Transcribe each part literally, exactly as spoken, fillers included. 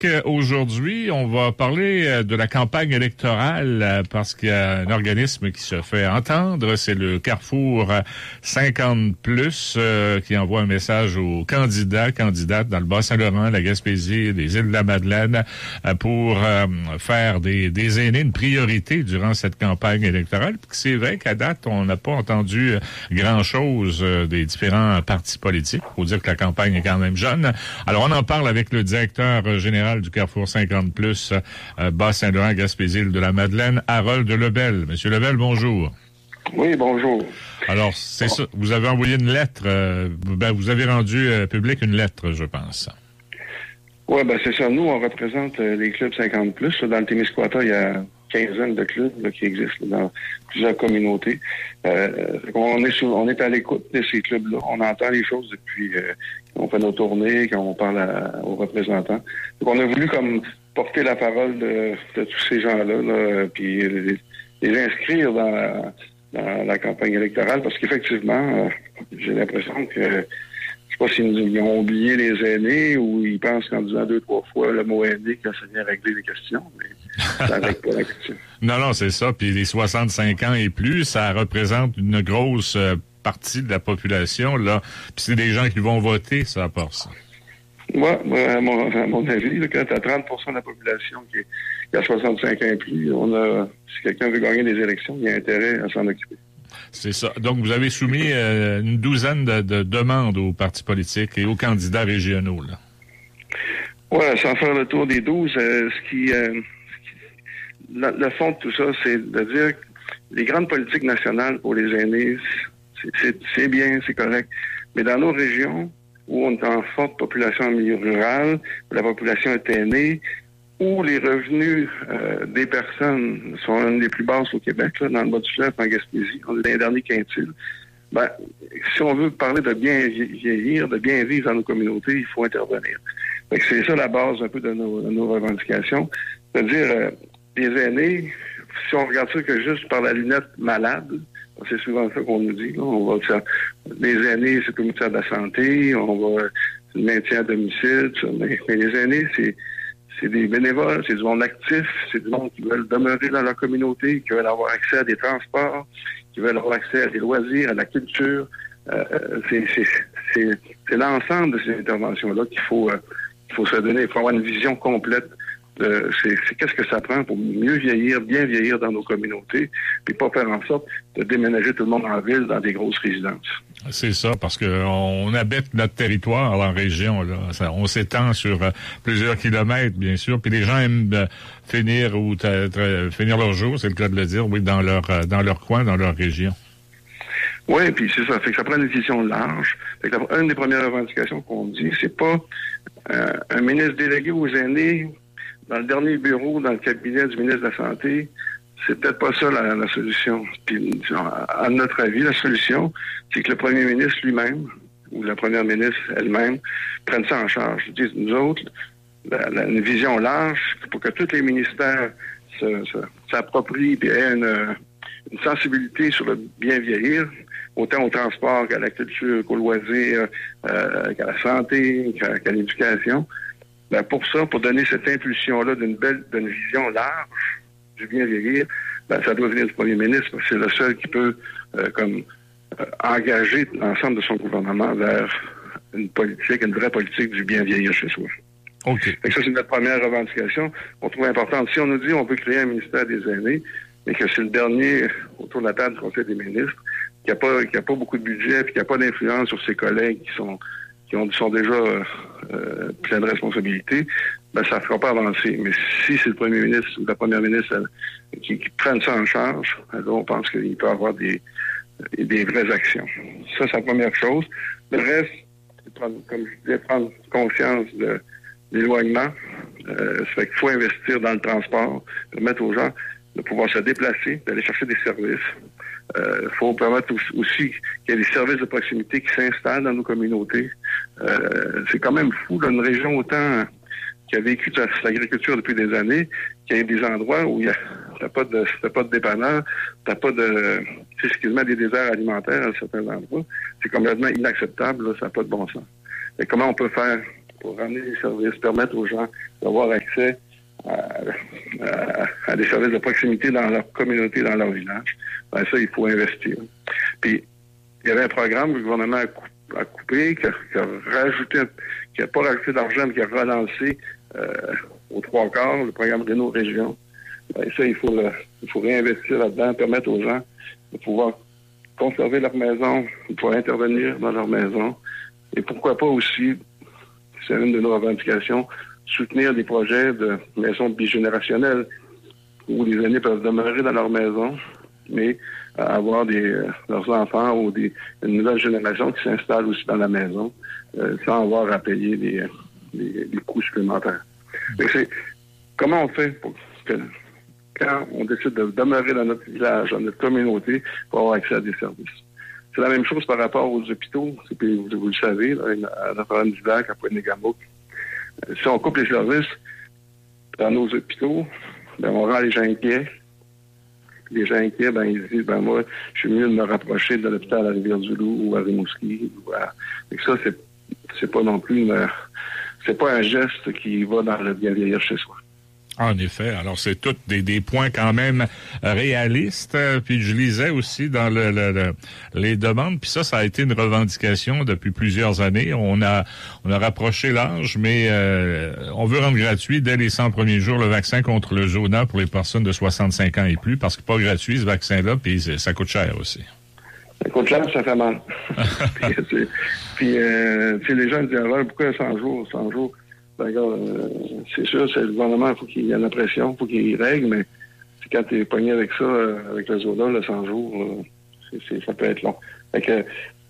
Aujourd'hui, on va parler de la campagne électorale parce qu'il y a un organisme qui se fait entendre, c'est le Carrefour cinquante plus euh, qui envoie un message aux candidats, candidates dans le Bas-Saint-Laurent, la Gaspésie, les Îles-de-la-Madeleine euh, pour euh, faire des, des aînés une priorité durant cette campagne électorale. Puis c'est vrai qu'à date, on n'a pas entendu grand-chose euh, des différents partis politiques. Il faut dire que la campagne est quand même jeune. Alors, on en parle avec le directeur général du Carrefour cinquante plus, euh, Bas-Saint-Laurent, Gaspésie, de la Madeleine, Harold Lebel. Monsieur Lebel, bonjour. Oui, bonjour. Alors, c'est bon. Ça. Vous avez envoyé une lettre, euh, ben, vous avez rendu euh, public une lettre, je pense. Oui, ben c'est ça. Nous, on représente euh, les clubs cinquante plus. Dans le Témiscouata, il y a quinzaine de clubs là, qui existent là, dans plusieurs communautés. Euh, on est sur, on est à l'écoute de ces clubs-là. On entend les choses depuis euh, on fait nos tournées, quand on parle à, aux représentants. Donc, on a voulu comme porter la parole de, de tous ces gens-là, là, puis les, les inscrire dans la, dans la campagne électorale, parce qu'effectivement, euh, j'ai l'impression que je sais pas s'ils ils ont oublié les aînés ou ils pensent qu'en disant deux, trois fois le mot aîné, que ça vient régler les questions, mais ça règle pas la question. Non, non, c'est ça. Puis les soixante-cinq ans et plus, ça représente une grosse euh, partie de la population, là. Puis c'est des gens qui vont voter, ça apporte ça. Moi, ouais, à, mon, à mon avis, là, quand tu as trente pour cent de la population qui, est, qui a soixante-cinq ans et plus, on a, si quelqu'un veut gagner des élections, il y a intérêt à s'en occuper. C'est ça. Donc, vous avez soumis euh, une douzaine de, de demandes aux partis politiques et aux candidats régionaux, là. Oui, sans faire le tour des douze, euh, ce qui... Euh, le, le fond de tout ça, c'est de dire que les grandes politiques nationales pour les aînés, c'est, c'est, c'est bien, c'est correct. Mais dans nos régions, où on est en forte population en milieu rural, où la population est aînée, où les revenus euh, des personnes sont une des plus basses au Québec, là, dans le bas du fleuve, en Gaspésie, on est dans les derniers quintiles, ben, si on veut parler de bien vieillir, de bien vivre dans nos communautés, il faut intervenir. Fait que c'est ça la base un peu de nos, de nos revendications. C'est-à-dire, euh, les aînés, si on regarde ça que juste par la lunette malade, c'est souvent ça qu'on nous dit, là, on va faire, les aînés, c'est le ministère de la Santé, on va, c'est le maintien à domicile, ça, mais, mais les aînés, c'est, c'est des bénévoles, c'est du monde actif, c'est du monde qui veulent demeurer dans leur communauté, qui veulent avoir accès à des transports, qui veulent avoir accès à des loisirs, à la culture. Euh, c'est, c'est, c'est, c'est l'ensemble de ces interventions-là qu'il faut, euh, qu'il faut se donner. Il faut avoir une vision complète. Euh, c'est, c'est qu'est-ce que ça prend pour mieux vieillir, bien vieillir dans nos communautés, puis pas faire en sorte de déménager tout le monde en ville dans des grosses résidences. C'est ça, parce que on habite notre territoire en région, là. Ça, on s'étend sur euh, plusieurs kilomètres, bien sûr, puis les gens aiment euh, finir ou t- t- finir leur jour, c'est le cas de le dire, oui, dans leur euh, dans leur coin, dans leur région. Oui, puis c'est ça. Fait que ça prend une vision large. Fait que la, une des premières revendications qu'on dit, c'est pas euh, un ministre délégué aux aînés dans le dernier bureau, dans le cabinet du ministre de la Santé. C'est peut-être pas ça la, la solution. Puis, à notre avis, la solution, c'est que le premier ministre lui-même, ou la première ministre elle-même, prenne ça en charge. Ils disent, nous autres, la, la, une vision large, pour que tous les ministères se, se, s'approprient et aient une, une sensibilité sur le bien vieillir, autant au transport qu'à la culture, qu'au loisir, euh, qu'à la santé, qu'à, qu'à l'éducation. Ben pour ça, pour donner cette impulsion-là d'une belle, d'une vision large du bien vieillir, ben ça doit venir du premier ministre, parce que c'est le seul qui peut euh, comme euh, engager l'ensemble de son gouvernement vers une politique, une vraie politique du bien vieillir chez soi. OK. Fait que ça, c'est notre première revendication qu'on trouve importante. Si on nous dit qu'on veut créer un ministère des aînés, mais que c'est le dernier autour de la table du Conseil des ministres, qui n'a pas, qui a pas beaucoup de budget, puis qui n'a pas d'influence sur ses collègues qui sont qui ont, sont déjà euh, pleins de responsabilités, ben ça ne fera pas avancer. Mais si c'est le premier ministre ou la première ministre elle, qui, qui prennent ça en charge, alors on pense qu'il peut y avoir des, des vraies actions. Ça, c'est la première chose. Le reste, c'est prendre, comme je disais, prendre conscience de l'éloignement. Euh, ça fait qu'il faut investir dans le transport, permettre aux gens de pouvoir se déplacer, d'aller chercher des services. Il euh, faut permettre aussi qu'il y ait des services de proximité qui s'installent dans nos communautés. Euh, c'est quand même fou, dans une région autant qui a vécu de l'agriculture depuis des années, qu'il y ait des endroits où il n'y a t'as pas de t'as pas de dépanneur, t'as pas de c'est excuse-moi des déserts alimentaires à certains endroits. C'est complètement inacceptable, là, ça n'a pas de bon sens. Et comment on peut faire pour ramener des services, permettre aux gens d'avoir accès à, à, à des services de proximité dans leur communauté, dans leur village, ben ça, il faut investir. Puis, il y avait un programme que le gouvernement a, coup, a coupé, qui a, qui a rajouté, qui n'a pas rajouté d'argent, mais qui a relancé euh, aux trois quarts le programme Réno Région. Ben ça, il faut, le, il faut réinvestir là-dedans, permettre aux gens de pouvoir conserver leur maison, de pouvoir intervenir dans leur maison. Et pourquoi pas aussi, c'est une de nos revendications, soutenir des projets de maisons bigénérationnelles où les aînés peuvent demeurer dans leur maison, mais avoir des euh, leurs enfants ou des, une nouvelle génération qui s'installe aussi dans la maison euh, sans avoir à payer des, des, des coûts supplémentaires. Donc c'est comment on fait pour que quand on décide de demeurer dans notre village, dans notre communauté, pour avoir accès à des services. C'est la même chose par rapport aux hôpitaux. C'est, vous, vous le savez, là, à Notre-Dame-du-Lac, à Pointe-des-Gamouk. Si on coupe les services dans nos hôpitaux, ben, on rend les gens inquiets. Les gens inquiets, ben, ils disent, ben, moi, je suis mieux de me rapprocher de l'hôpital à Rivière-du-Loup ou à Rimouski. Ou à... Et ça, c'est, c'est pas non plus une, c'est pas un geste qui va dans le bien vieillir chez soi. En effet. Alors, c'est tous des, des points quand même réalistes. Puis je lisais aussi dans le, le, le, les demandes. Puis ça, ça a été une revendication depuis plusieurs années. On a on a rapproché l'âge, mais euh, on veut rendre gratuit dès les cent premiers jours le vaccin contre le Zona pour les personnes de soixante-cinq ans et plus, parce que pas gratuit ce vaccin-là, puis ça coûte cher aussi. Ça coûte cher, ça fait mal. puis, puis euh, les gens disent, alors, pourquoi cent jours, cent jours? Ben, regarde, euh, c'est sûr, c'est le gouvernement, il faut qu'il y ait la pression, il faut qu'il règle, mais c'est quand tu es pogné avec ça, euh, avec le Zona, le cent jours, euh, c'est, c'est, ça peut être long. Fait que,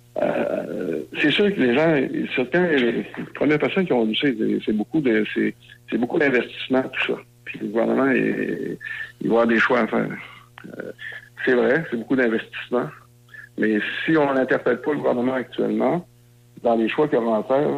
euh, c'est sûr que les gens, certains, les premières personnes qui ont lu ça, c'est beaucoup de, c'est, c'est beaucoup d'investissement, tout ça. Puis le gouvernement, il, il va avoir des choix à faire. Euh, c'est vrai, c'est beaucoup d'investissement, mais si on n'interpelle pas le gouvernement actuellement, dans les choix qu'il aura à faire,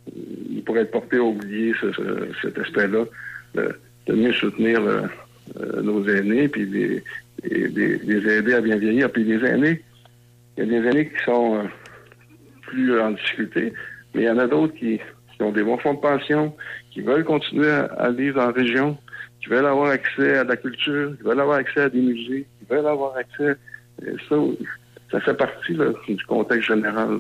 il pourrait être porté à oublier ce, ce, cet aspect-là, de, de mieux soutenir le, euh, nos aînés, puis les, les, les, les aider à bien vieillir. Puis les aînés, il y a des aînés qui sont euh, plus en difficulté, mais il y en a d'autres qui, qui ont des bons fonds de pension, qui veulent continuer à, à vivre en région, qui veulent avoir accès à la culture, qui veulent avoir accès à des musées, qui veulent avoir accès... Et ça, ça fait partie là, du contexte général.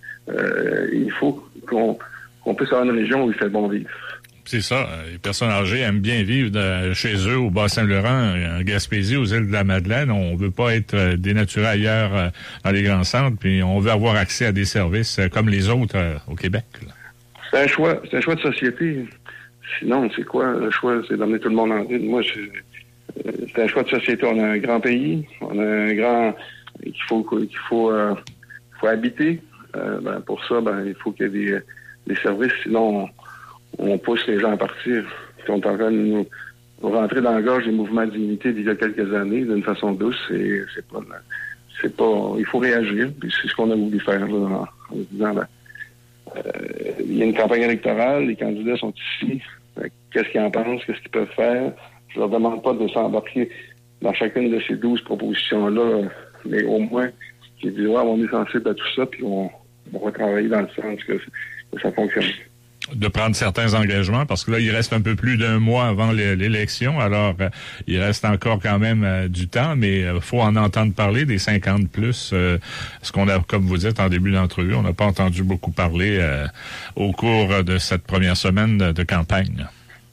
Euh, il faut qu'on... on peut avoir une région où il fait bon vivre. C'est ça. Les personnes âgées aiment bien vivre de, chez eux, au Bas-Saint-Laurent, en Gaspésie, aux îles de la Madeleine. On veut pas être dénaturé ailleurs dans les grands centres, puis on veut avoir accès à des services comme les autres au Québec. Là. C'est un choix, c'est un choix de société. Sinon, c'est quoi le choix? C'est d'amener tout le monde en ville. Moi, je, c'est un choix de société. On a un grand pays, on a un grand qu'il faut qu'il faut, euh, faut habiter. Euh, ben, pour ça, ben, il faut qu'il y ait des des services, sinon on, on pousse les gens à partir. Ils sont en train de nous, nous rentrer dans la gorge des mouvements d'unité d'il y a quelques années d'une façon douce. Et c'est pas, c'est pas, il faut réagir. Puis c'est ce qu'on a voulu faire là, en, en disant, ben, euh, il y a une campagne électorale, les candidats sont ici. Qu'est-ce qu'ils en pensent, qu'est-ce qu'ils peuvent faire? Je leur demande pas de s'embarquer dans chacune de ces douze propositions-là, mais au moins qu'ils disent, ouais, on est sensible à tout ça, puis on, on va travailler dans le sens que ça fonctionne. De prendre certains engagements, parce que là, il reste un peu plus d'un mois avant l'élection, alors euh, il reste encore quand même euh, du temps, mais il euh, faut en entendre parler des cinquante plus, euh, ce qu'on a, comme vous dites en début d'entrevue, on n'a pas entendu beaucoup parler euh, au cours de cette première semaine de, de campagne.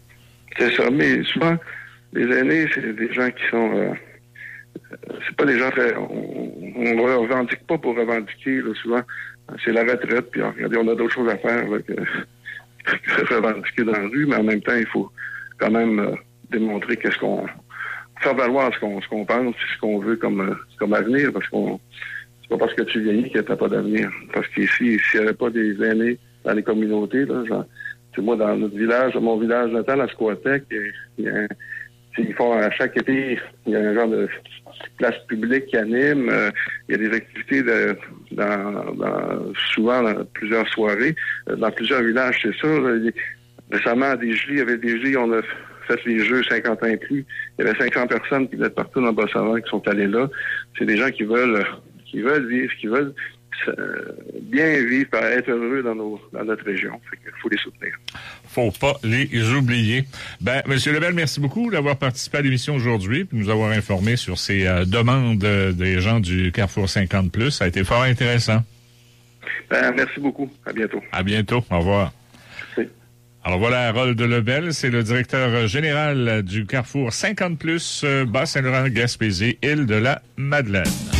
C'est ça, mais souvent, les aînés, c'est des gens qui sont... Euh, c'est pas des gens très... On ne revendique pas pour revendiquer, là, souvent. C'est la retraite, puis regardez, on a d'autres choses à faire là, que, que revendiquer dans la rue, mais en même temps, il faut quand même euh, démontrer qu'est-ce qu'on... faire valoir ce qu'on, ce qu'on pense, ce qu'on veut comme, comme avenir, parce qu'on... C'est pas parce que tu vieillis que t'as pas d'avenir. Parce qu'ici, s'il n'y avait pas des aînés dans les communautés, là, genre, tu sais, moi, dans notre village, dans mon village natal, à Squatec, il y a un... Ils font à chaque été, il y a un genre de place publique qui anime. Euh, il y a des activités de, dans, dans, souvent dans plusieurs soirées. Euh, dans plusieurs villages, c'est ça. Là, il, récemment, à Desjolies, il y avait Desjolies, on a fait les Jeux cinquante ans et plus. Il y avait cinq cents personnes qui étaient partout dans le Bas-Saint-Laurent qui sont allées là. C'est des gens qui veulent qui veulent vivre, qui veulent bien vivre, par être heureux dans, nos, dans notre région. Il faut les soutenir. Faut pas les oublier. Ben, Monsieur Lebel, merci beaucoup d'avoir participé à l'émission aujourd'hui et de nous avoir informé sur ces euh, demandes euh, des gens du Carrefour cinquante plus. Ça a été fort intéressant. Ben, merci beaucoup. À bientôt. À bientôt. Au revoir. Merci. Alors voilà, Harold Lebel, c'est le directeur général du Carrefour cinquante plus, Bas-Saint-Laurent, Gaspésie, Île de la Madeleine.